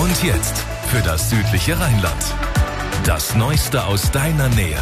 Und jetzt für das südliche Rheinland. Das Neueste aus deiner Nähe.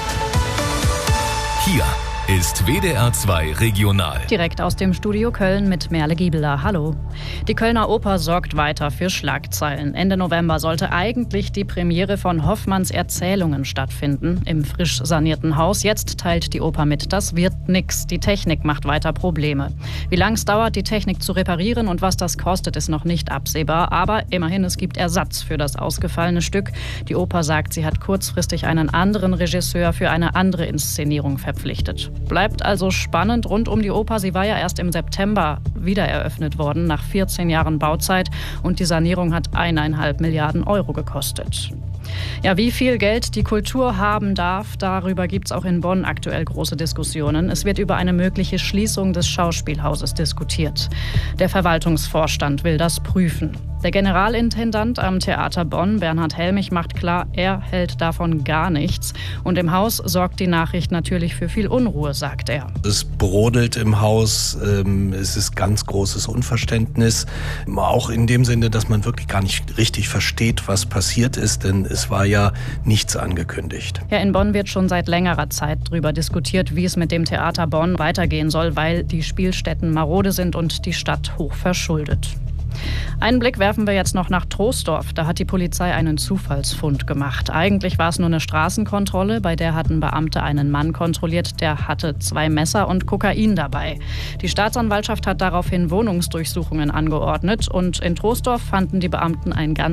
Hier ist WDR 2 Regional. Direkt aus dem Studio Köln mit Merle Giebeler. Hallo. Die Kölner Oper sorgt weiter für Schlagzeilen. Ende November sollte eigentlich die Premiere von Hoffmanns Erzählungen stattfinden im frisch sanierten Haus. Jetzt teilt die Oper mit, das wird nix. Die Technik macht weiter Probleme. Wie lange es dauert, die Technik zu reparieren und was das kostet, ist noch nicht absehbar. Aber immerhin, es gibt Ersatz für das ausgefallene Stück. Die Oper sagt, sie hat kurzfristig einen anderen Regisseur für eine andere Inszenierung verpflichtet. Bleibt also spannend rund um die Oper. Sie war ja erst im September wieder eröffnet worden, nach 14 Jahren Bauzeit. Und die Sanierung hat 1,5 Milliarden Euro gekostet. Ja, wie viel Geld die Kultur haben darf, darüber gibt es auch in Bonn aktuell große Diskussionen. Es wird über eine mögliche Schließung des Schauspielhauses diskutiert. Der Verwaltungsvorstand will das prüfen. Der Generalintendant am Theater Bonn, Bernhard Helmich, macht klar, er hält davon gar nichts. Und im Haus sorgt die Nachricht natürlich für viel Unruhe, sagt er. Es brodelt im Haus, es ist ganz großes Unverständnis. Auch in dem Sinne, dass man wirklich gar nicht richtig versteht, was passiert ist, denn es war ja nichts angekündigt. Ja, in Bonn wird schon seit längerer Zeit darüber diskutiert, wie es mit dem Theater Bonn weitergehen soll, weil die Spielstätten marode sind und die Stadt hoch verschuldet. Einen Blick werfen wir jetzt noch nach Troisdorf. Da hat die Polizei einen Zufallsfund gemacht. Eigentlich war es nur eine Straßenkontrolle, bei der hatten Beamte einen Mann kontrolliert, der hatte 2 Messer und Kokain dabei. Die Staatsanwaltschaft hat daraufhin Wohnungsdurchsuchungen angeordnet und in Troisdorf fanden die Beamten ein ganz